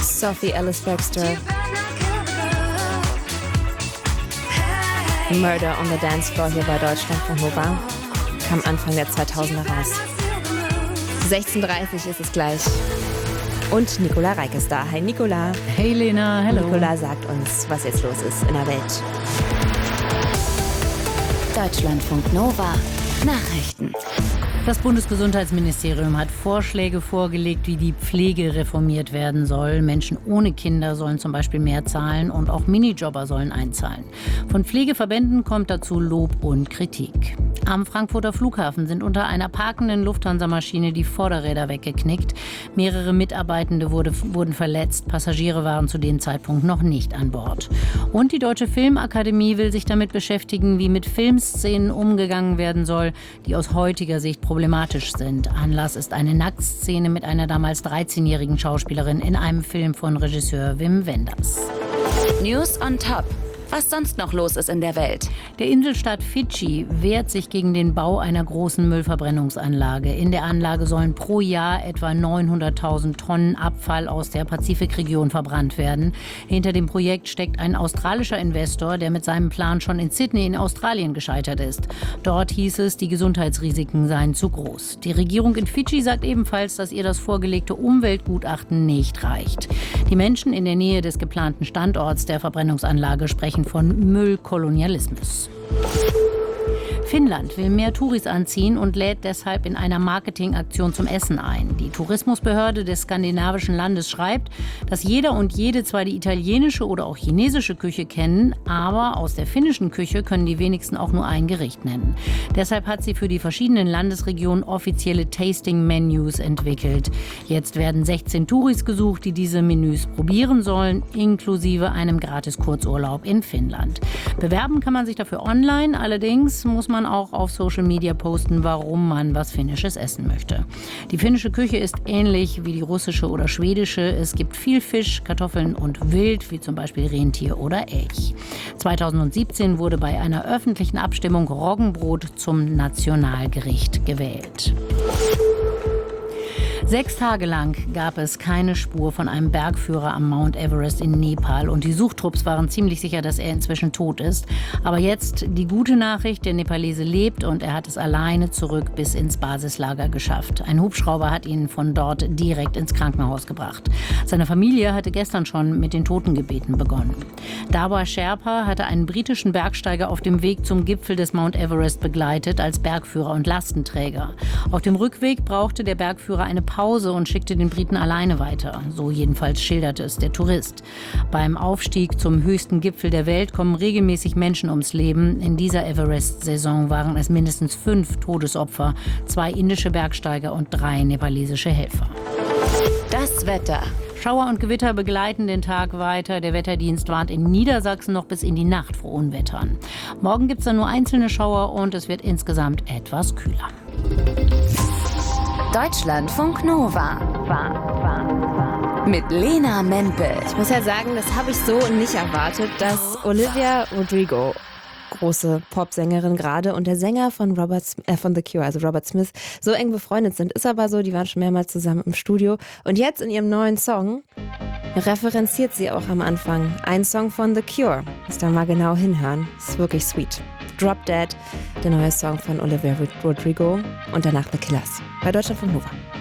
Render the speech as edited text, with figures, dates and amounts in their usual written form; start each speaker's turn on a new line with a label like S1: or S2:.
S1: Sophie Ellis Bextor. Murder on the Dance Floor hier bei Deutschlandfunk Nova. Kam Anfang der 2000er raus. 16:30 ist es gleich. Und Nicola Reik ist da. Hi Nicola.
S2: Hey Lena, hello.
S1: Nicola sagt uns, was jetzt los ist in der Welt.
S3: Deutschlandfunk Nova Nachrichten.
S2: Das Bundesgesundheitsministerium hat Vorschläge vorgelegt, wie die Pflege reformiert werden soll. Menschen ohne Kinder sollen zum Beispiel mehr zahlen und auch Minijobber sollen einzahlen. Von Pflegeverbänden kommt dazu Lob und Kritik. Am Frankfurter Flughafen sind unter einer parkenden Lufthansa-Maschine die Vorderräder weggeknickt. Mehrere Mitarbeitende wurden verletzt. Passagiere waren zu dem Zeitpunkt noch nicht an Bord. Und die Deutsche Filmakademie will sich damit beschäftigen, wie mit Filmszenen umgegangen werden soll, die aus heutiger Sicht problematisch sind. Anlass ist eine Nacktszene mit einer damals 13-jährigen Schauspielerin in einem Film von Regisseur Wim Wenders.
S3: News on Top. Was sonst noch los ist in der Welt.
S2: Der Inselstaat Fidschi wehrt sich gegen den Bau einer großen Müllverbrennungsanlage. In der Anlage sollen pro Jahr etwa 900.000 Tonnen Abfall aus der Pazifikregion verbrannt werden. Hinter dem Projekt steckt ein australischer Investor, der mit seinem Plan schon in Sydney in Australien gescheitert ist. Dort hieß es, die Gesundheitsrisiken seien zu groß. Die Regierung in Fidschi sagt ebenfalls, dass ihr das vorgelegte Umweltgutachten nicht reicht. Die Menschen in der Nähe des geplanten Standorts der Verbrennungsanlage sprechen von Müllkolonialismus. Finnland will mehr Touris anziehen und lädt deshalb in einer Marketingaktion zum Essen ein. Die Tourismusbehörde des skandinavischen Landes schreibt, dass jeder und jede zwar die italienische oder auch chinesische Küche kennen, aber aus der finnischen Küche können die wenigsten auch nur ein Gericht nennen. Deshalb hat sie für die verschiedenen Landesregionen offizielle Tasting-Menus entwickelt. Jetzt werden 16 Touris gesucht, die diese Menüs probieren sollen, inklusive einem Gratis-Kurzurlaub in Finnland. Bewerben kann man sich dafür online, allerdings muss man auch auf Social Media posten, warum man was Finnisches essen möchte. Die finnische Küche ist ähnlich wie die russische oder schwedische. Es gibt viel Fisch, Kartoffeln und Wild, wie zum Beispiel Rentier oder Elch. 2017 wurde bei einer öffentlichen Abstimmung Roggenbrot zum Nationalgericht gewählt. 6 Tage lang gab es keine Spur von einem Bergführer am Mount Everest in Nepal und die Suchtrupps waren ziemlich sicher, dass er inzwischen tot ist. Aber jetzt die gute Nachricht, der Nepalese lebt und er hat es alleine zurück bis ins Basislager geschafft. Ein Hubschrauber hat ihn von dort direkt ins Krankenhaus gebracht. Seine Familie hatte gestern schon mit den Totengebeten begonnen. Dawa Sherpa hatte einen britischen Bergsteiger auf dem Weg zum Gipfel des Mount Everest begleitet als Bergführer und Lastenträger. Auf dem Rückweg brauchte der Bergführer eine Pause und schickte den Briten alleine weiter. So jedenfalls schilderte es der Tourist. Beim Aufstieg zum höchsten Gipfel der Welt kommen regelmäßig Menschen ums Leben. In dieser Everest-Saison waren es mindestens 5 Todesopfer, 2 indische Bergsteiger und 3 nepalesische Helfer.
S3: Das Wetter.
S2: Schauer und Gewitter begleiten den Tag weiter. Der Wetterdienst warnt in Niedersachsen noch bis in die Nacht vor Unwettern. Morgen gibt es dann nur einzelne Schauer und es wird insgesamt etwas kühler.
S3: Deutschlandfunk Nova. Mit Lena Mempel.
S1: Ich muss ja sagen, das habe ich so nicht erwartet, dass Olivia Rodrigo, große Popsängerin gerade, und der Sänger von The Cure, also Robert Smith, so eng befreundet sind. Ist aber so, die waren schon mehrmals zusammen im Studio. Und jetzt in ihrem neuen Song referenziert sie auch am Anfang einen Song von The Cure. Muss da mal genau hinhören. Ist wirklich sweet. Drop Dead, der neue Song von Olivia Rodrigo und danach The Killers. Bei Deutschlandfunk Nova.